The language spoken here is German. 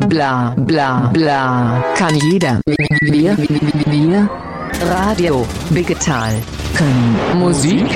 bla bla bla, kann jeder. Wir, Radio Digital, können Musik.